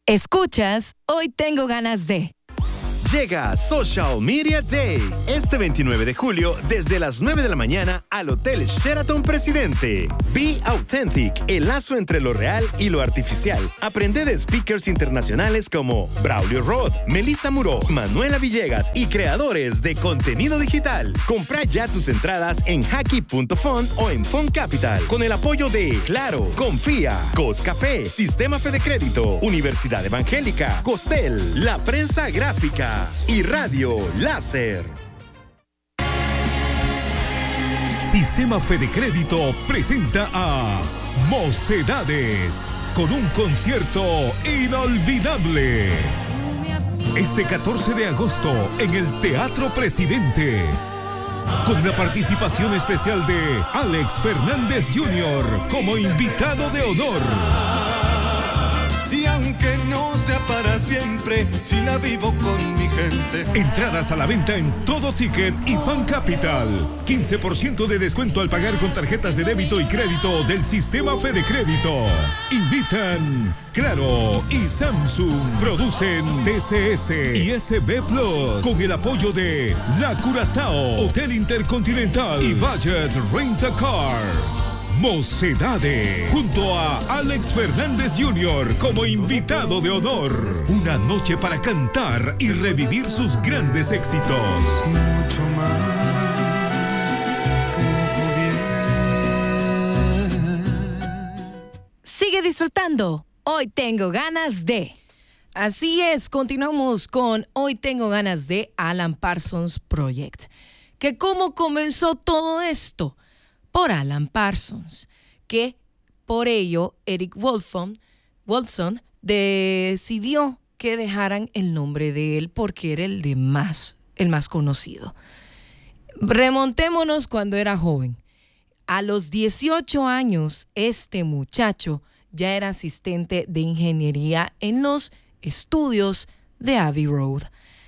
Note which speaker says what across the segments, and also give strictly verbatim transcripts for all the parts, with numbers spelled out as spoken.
Speaker 1: Escuchas Hoy Tengo Ganas de.
Speaker 2: Llega Social Media Day este veintinueve de julio desde las nueve de la mañana al Hotel Sheraton Presidente. Be Authentic, el lazo entre lo real y lo artificial. Aprende de speakers internacionales como Braulio Rod, Melissa Muró, Manuela Villegas y creadores de contenido digital. Compra ya tus entradas en hacky punto fund o en Fund Capital con el apoyo de Claro, Confía, Cos Café, Sistema Fede Crédito, Universidad Evangélica, Costel, La Prensa Gráfica y Radio Láser.
Speaker 3: Sistema Fede Crédito presenta a Mocedades con un concierto inolvidable. Este catorce de agosto en el Teatro Presidente, con la participación especial de Alex Fernández junior como invitado de honor.
Speaker 4: Y aunque no sea para siempre, si la vivo con mi gente.
Speaker 3: Entradas a la venta en Todo Ticket y Fan Capital. quince por ciento de descuento al pagar con tarjetas de débito y crédito del Sistema Fede Crédito. Invitan Claro y Samsung. Producen T C S y S B Plus. Con el apoyo de La Curazao, Hotel Intercontinental y Budget Rent a Car. Mocedades, junto a Alex Fernández junior como invitado de honor. Una noche para cantar y revivir sus grandes éxitos.
Speaker 4: Mucho más que gobierno.
Speaker 1: Sigue disfrutando. Hoy Tengo Ganas de. Así es, continuamos con Hoy Tengo Ganas de Alan Parsons Project. ¿Que cómo comenzó todo esto? Por Alan Parsons, que por ello Eric Wolfson, Wolfson decidió que dejaran el nombre de él porque era el de más, el más conocido. Remontémonos cuando era joven. A los dieciocho años, este muchacho ya era asistente de ingeniería en los estudios de Abbey Road.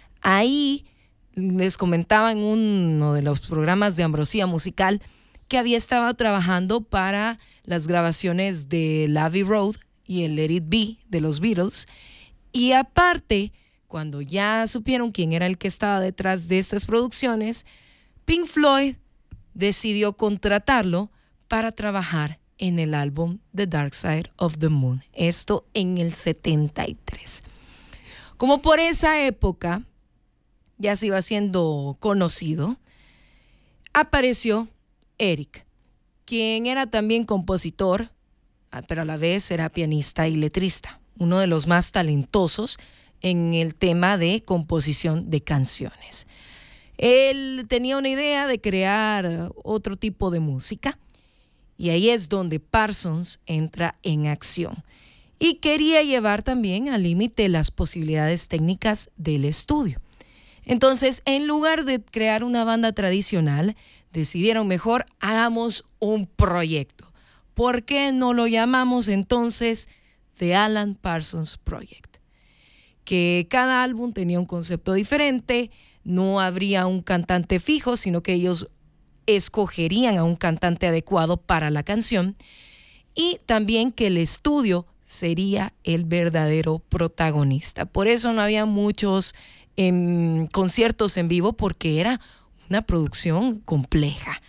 Speaker 1: Ahí les comentaba en uno de los programas de Ambrosía Musical que había estado trabajando para las grabaciones de Abbey Road y el Let It Be de los Beatles. Y aparte, cuando ya supieron quién era el que estaba detrás de estas producciones, Pink Floyd decidió contratarlo para trabajar en el álbum The Dark Side of the Moon. Esto en el setenta y tres. Como por esa época ya se iba haciendo conocido, apareció Eric, quien era también compositor, pero a la vez era pianista y letrista, uno de los más talentosos en el tema de composición de canciones. Él tenía una idea de crear otro tipo de música y ahí es donde Parsons entra en acción y quería llevar también al límite las posibilidades técnicas del estudio. Entonces, en lugar de crear una banda tradicional, decidieron mejor hagamos un proyecto. ¿Por qué no lo llamamos entonces The Alan Parsons Project? Que cada álbum tenía un concepto diferente, no habría un cantante fijo, sino que ellos escogerían a un cantante adecuado para la canción y también que el estudio sería el verdadero protagonista. Por eso no había muchos eh, conciertos en vivo porque era una producción compleja.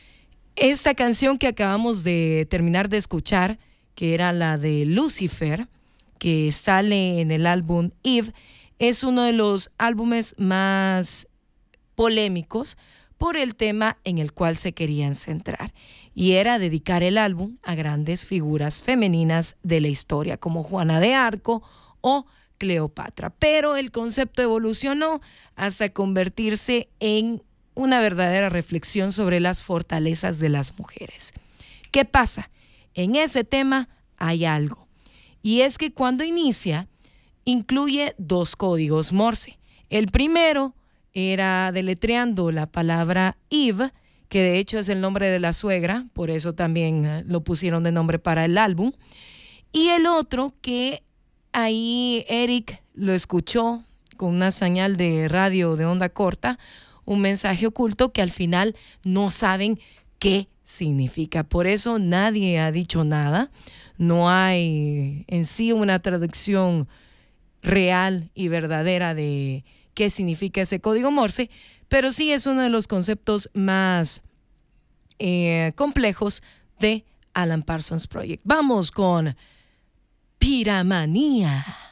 Speaker 1: Esta canción que acabamos de terminar de escuchar, que era la de Lucifer, que sale en el álbum Eve, es uno de los álbumes más polémicos por el tema en el cual se querían centrar, y era dedicar el álbum a grandes figuras femeninas de la historia, como Juana de Arco o Cleopatra. Pero el concepto evolucionó hasta convertirse en una verdadera reflexión sobre las fortalezas de las mujeres. ¿Qué pasa? En ese tema hay algo, y es que cuando inicia, incluye dos códigos Morse. El primero era deletreando la palabra Eve, que de hecho es el nombre de la suegra, por eso también lo pusieron de nombre para el álbum, y el otro que ahí Eric lo escuchó con una señal de radio de onda corta, un mensaje oculto que al final no saben qué significa. Por eso nadie ha dicho nada. No hay en sí una traducción real y verdadera de qué significa ese código Morse, pero sí es uno de los conceptos más eh, complejos de Alan Parsons Project. Vamos con Piramanía.